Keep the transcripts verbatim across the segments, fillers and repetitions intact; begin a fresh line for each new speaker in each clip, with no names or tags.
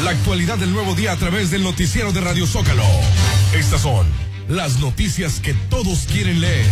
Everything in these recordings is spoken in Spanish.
La actualidad del nuevo día a través del noticiero de Radio Zócalo. Estas son las noticias que todos quieren leer.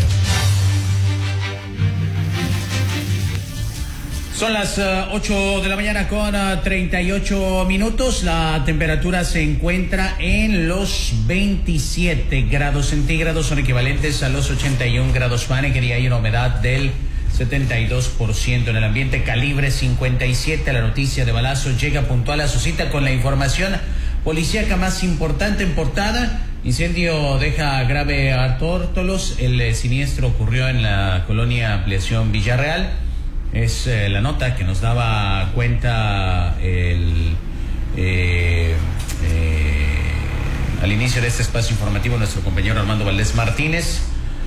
Son las uh, ocho de la mañana con uh, treinta y ocho minutos. La temperatura se encuentra en los veintisiete grados centígrados, son equivalentes a los ochenta y un grados Fahrenheit, y hay una humedad del setenta y dos por ciento en el ambiente. Calibre cincuenta y siete, la noticia de balazo llega puntual a su cita con la información policíaca más importante en portada. Incendio deja grave a Tórtolos. El eh, siniestro ocurrió en la colonia Ampliación Villarreal. Es eh, la nota que nos daba cuenta el, eh, eh, al inicio de este espacio informativo nuestro compañero Armando Valdés Martínez,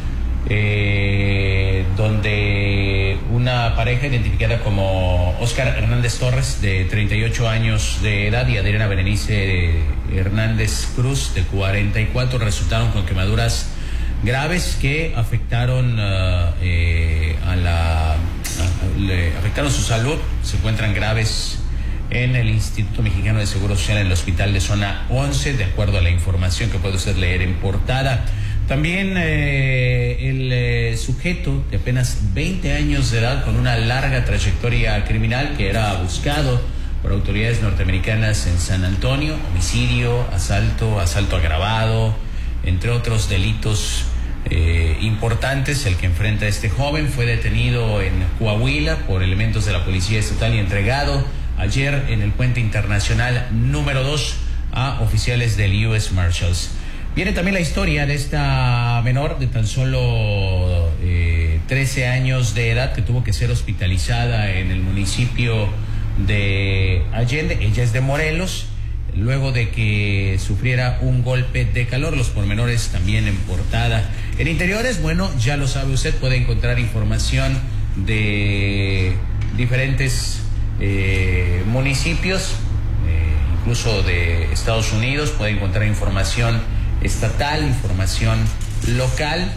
eh, donde una pareja identificada como Óscar Hernández Torres, de treinta y ocho años de edad, y Adriana Berenice Hernández Cruz, de cuarenta y cuatro, resultaron con quemaduras graves que afectaron uh, eh, a la a, le afectaron su salud. Se encuentran graves en el Instituto Mexicano de Seguro Social, en el hospital de zona once, de acuerdo a la información que puede usted leer en portada. También eh, el eh, sujeto de apenas veinte años de edad, con una larga trayectoria criminal, que era buscado por autoridades norteamericanas en San Antonio: homicidio, asalto, asalto agravado, entre otros delitos eh, importantes. El que enfrenta a este joven fue detenido en Coahuila por elementos de la Policía Estatal y entregado ayer en el puente internacional número dos a oficiales del U S Marshals. Viene también la historia de esta menor de tan solo eh, trece años de edad, que tuvo que ser hospitalizada en el municipio de Allende. Ella es de Morelos, luego de que sufriera un golpe de calor. Los pormenores también en portada. En interiores, bueno, ya lo sabe usted, puede encontrar información de diferentes eh, municipios, eh, incluso de Estados Unidos. Puede encontrar información estatal, información local,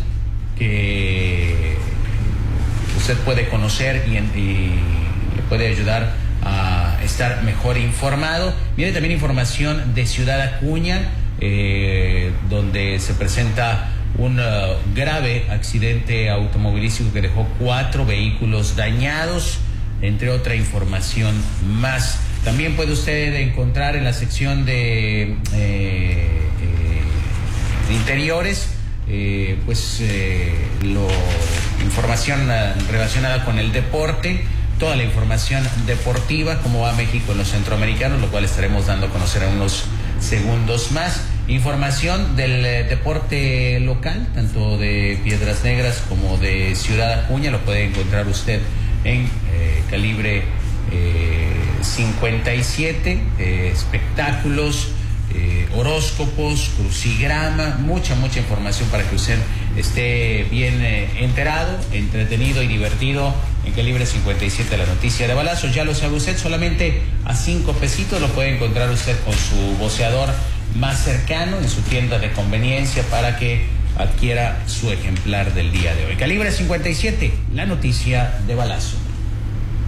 que usted puede conocer y, y le puede ayudar a estar mejor informado. Viene también información de Ciudad Acuña, eh, donde se presenta un uh, grave accidente automovilístico que dejó cuatro vehículos dañados, entre otra información más. También puede usted encontrar en la sección de eh, eh, interiores, eh, pues eh, lo, información uh, relacionada con el deporte, toda la información deportiva, cómo va México en los centroamericanos, lo cual estaremos dando a conocer en unos segundos más. Información del eh, deporte local, tanto de Piedras Negras como de Ciudad Acuña, lo puede encontrar usted en eh, Calibre eh, cincuenta y siete, eh, espectáculos, eh, horóscopos, crucigrama, mucha, mucha información para que usted esté bien eh, enterado, entretenido y divertido en Calibre cincuenta y siete, la noticia de balazo. Ya lo sabe usted, solamente a cinco pesitos lo puede encontrar usted con su voceador más cercano en su tienda de conveniencia, para que adquiera su ejemplar del día de hoy. Calibre cincuenta y siete, la noticia de balazo.